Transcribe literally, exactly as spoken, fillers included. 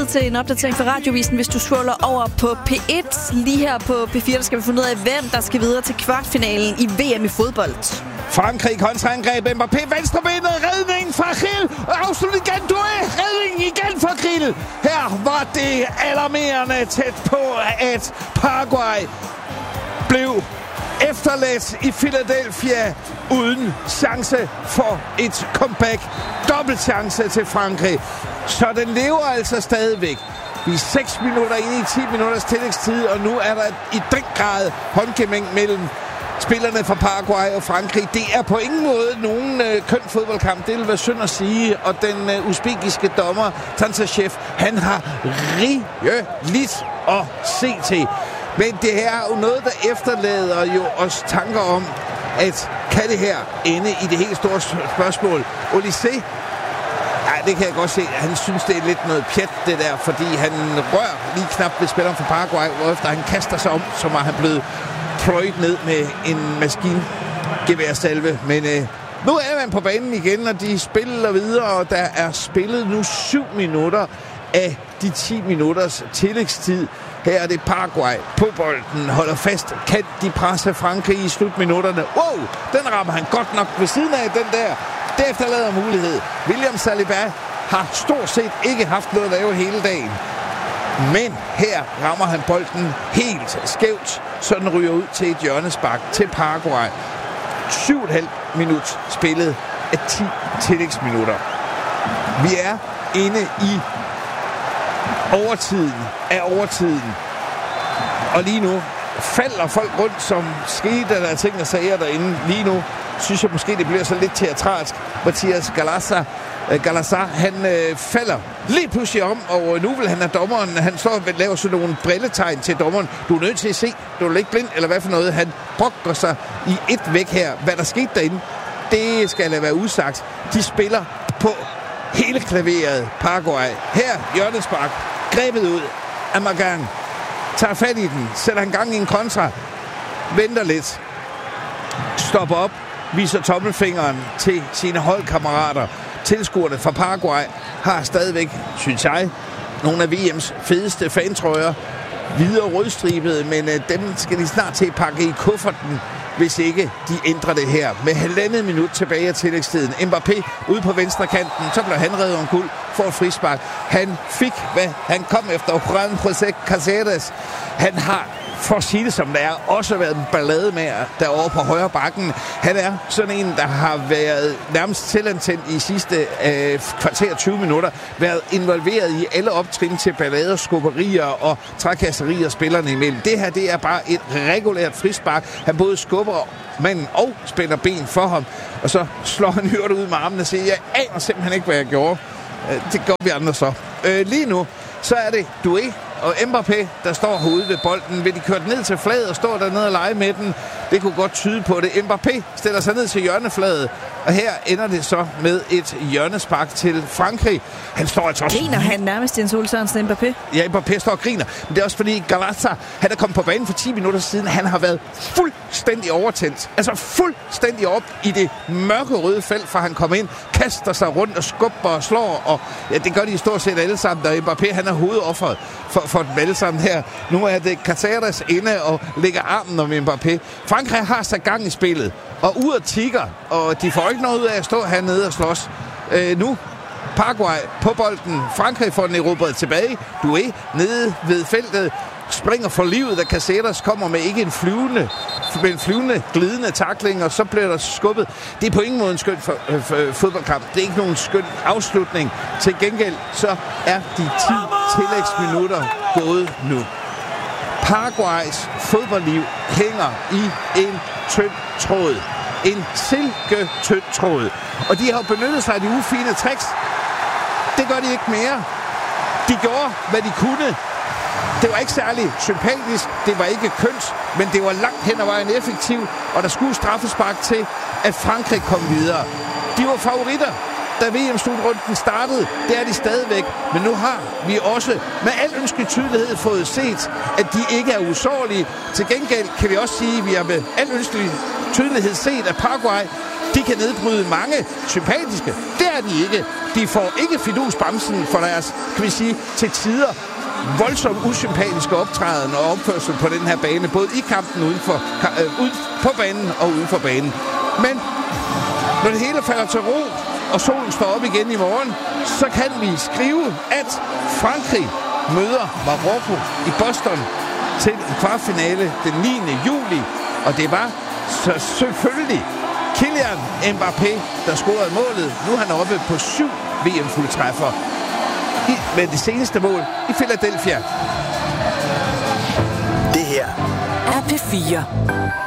tid til en opdatering fra Radiovisen. Hvis du scroller over på P et, lige her på P fire, der skal vi finde ud af, hvem der skal videre til kvartfinalen i V M i fodbold. Frankrig kontraangreb, Mbappé, venstrebenet, redning fra Kriel, og afslut igen, Doué, redning igen fra Kriel. Her var det alarmerende tæt på, at Paraguay blev efterladt i Philadelphia uden chance for et comeback. Dobbelt chance til Frankrig. Så den lever altså stadigvæk. Vi er seks minutter inde i ti minutters tillægstid, og nu er der i den grad håndgemæng mellem spillerne fra Paraguay og Frankrig. Det er på ingen måde nogen øh, køn fodboldkamp. Det vil være synd at sige. Og den øh, uzbekiske dommer, Tantashev, han har rigeligt at se til. Men det her er jo noget, der efterlader jo os tanker om, at kan det her ende i det helt store spørgsmål? Olysée? Nej, det kan jeg godt se. Han synes, det er lidt noget pjat, det der, fordi han rører lige knap ved spilleren fra Paraguay, hvorefter han kaster sig om, som var han blevet pløjet ned med en maskingeværsalve. Men øh, nu er man på banen igen, og de spiller videre, og der er spillet nu syv minutter af de ti minutters tillægstid. Her er det Paraguay på bolden, holder fast. Kan de presse Frankrig i slutminutterne? Wow, den rammer han godt nok ved siden af den der. Det efterlader mulighed. William Saliba har stort set ikke haft noget at lave hele dagen. Men her rammer han bolden helt skævt, så den ryger ud til et hjørnespark til Paraguay. syv komma fem minut spillet af ti tillægsminutter. Vi er inde i overtiden af overtiden. Og lige nu falder folk rundt, som skete, der er ting og sager derinde. Lige nu synes jeg måske, det bliver så lidt teatralsk. Mathias Galassa, Galassa han øh, falder lige pludselig om, og nu vil han have dommeren. Han står og laver sådan nogle brilletegn til dommeren. Du er nødt til at se, du er ikke blind, eller hvad for noget. Han brokker sig i et væk her. Hvad der skete derinde, det skal lade være udsagt. De spiller på hele klaveret, Paraguay. Her, hjørnespark, grebet ud af Magan. Tager fat i den, sætter han gang i en kontra, venter lidt, stopper op, viser tommelfingeren til sine holdkammerater. Tilskuerne fra Paraguay har stadigvæk, synes jeg, nogle af V M's fedeste fantrøjer. Hvide og rødstribede, men øh, dem skal de snart til at pakke i kufferten, hvis ikke de ændrer det her. Med halvandet minut tilbage af tillægstiden. Mbappé ude på venstre kanten, så blev han reddet om guld for et frispark. Han fik, hvad han kom efter, Juan José Caceres. Han har, for at sige det som det er, også været en ballade med derovre på højre bakken. Han er sådan en, der har været nærmest tilantændt i sidste øh, kvarter tyve minutter, været involveret i alle optrin til ballader, skubberier og trækasserier spillerne imellem. Det her, det er bare et regulært frispark. Han både skubber manden og spænder ben for ham, og så slår han hørt ud med armen og siger, jeg aner simpelthen ikke, hvad jeg gjorde. Det gør vi andre så. Øh, lige nu, så er det Doué og Mbappé, der står herude ved bolden. Vil de køre ned til fladet og stå dernede og lege med den? Det kunne godt tyde på det. Mbappé stiller sig ned til hjørnefladet, og her ender det så med et hjørnespark til Frankrig. Han står altså også... Griner han nærmest, Jens Ole Sørensen, Mbappé? Ja, Mbappé står og griner. Men det er også fordi Galassa, han er kommet på banen for ti minutter siden. Han har været fuldstændig overtændt. Altså fuldstændig op i det mørke røde felt, fra han kom ind, kaster sig rundt og skubber og slår. Og ja, det gør de stort set alle sammen. Og Mbappé, han er hovedofferet for, for dem alle sammen her. Nu er det Caceres inde og lægger armen om Mbappé. Frankrig har sat gang i spillet, og ud og tigger, og de får ikke noget ud af at stå hernede og slås. Øh, nu Paraguay på bolden. Frankrig får den erobret tilbage. Doué nede ved feltet springer for livet, da Caceres kommer med ikke en flyvende, men en flyvende, glidende tackling, og så bliver der skubbet. Det er på ingen måde en skøn fodboldkamp. Det er ikke nogen skøn afslutning. Til gengæld så er de ti tillægsminutter gået nu. Paraguays fodboldliv hænger i en tynd tråd. En silke tynd tråd. Og de har benyttet sig af de ufine tricks. Det gør de ikke mere. De gjorde, hvad de kunne. Det var ikke særlig sympatisk, det var ikke kønt, men det var langt hen ad vejen effektivt, og der skulle straffespark til, at Frankrig kom videre. De var favoritter, da V M-slutrunden startede. Det er de stadigvæk, men nu har vi også med al ønskelig tydelighed fået set, at de ikke er usårlige. Til gengæld kan vi også sige, at vi har med al ønskelig tydelighed set, at Paraguay, De kan nedbryde mange sympatiske. Det er de ikke. De får ikke fidusbamsen for deres, kan vi sige, til tider voldsomt usympatiske optræden og opførsel på den her bane, både i kampen uden for, øh, ud på banen og uden for banen. Men når det hele falder til ro, og solen står op igen i morgen, så kan vi skrive, at Frankrig møder Marokko i Boston til en kvartfinale den niende juli. Og det var så selvfølgelig Kylian Mbappé, der scorede målet. Nu er han oppe på syv V M-fuldtræffer med det seneste mål i Philadelphia. Det her er P fire.